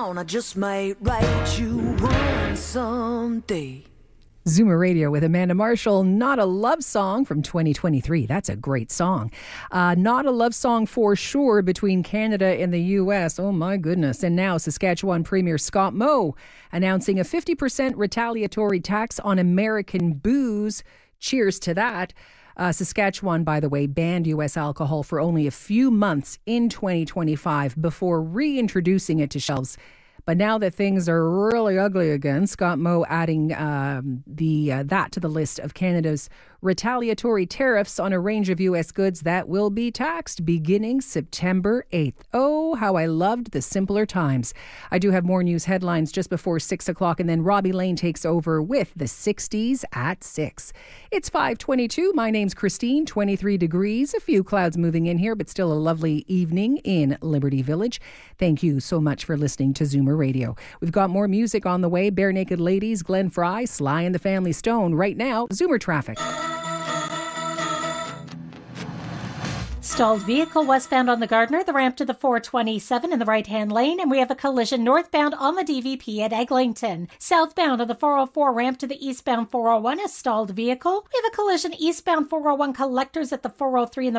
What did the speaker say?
on, I just might write you one someday. Zoomer Radio with Amanda Marshall. Not a Love Song from 2023. That's a great song. Not a love song for sure between Canada and the U.S. Oh my goodness. And now Saskatchewan Premier Scott Moe announcing a 50% retaliatory tax on American booze. Cheers to that. Saskatchewan, by the way, banned U.S. alcohol for only a few months in 2025 before reintroducing it to shelves. But now that things are really ugly again, Scott Moe adding that to the list of Canada's retaliatory tariffs on a range of U.S. goods that will be taxed beginning September 8th. Oh, how I loved the simpler times. I do have more news headlines just before 6 o'clock, and then Robbie Lane takes over with the 60s at 6. It's 5:22. My name's Christine, 23 degrees. A few clouds moving in here, but still a lovely evening in Liberty Village. Thank you so much for listening to Zoomer Radio. We've got more music on the way. Bare Naked Ladies, Glenn Fry, Sly and the Family Stone. Right now, Zoomer traffic. Stalled vehicle westbound on the Gardiner, the ramp to the 427 in the right-hand lane, and we have a collision northbound on the DVP at Eglinton. Southbound on the 404 ramp to the eastbound 401, a stalled vehicle. We have a collision eastbound 401 collectors at the 403 in the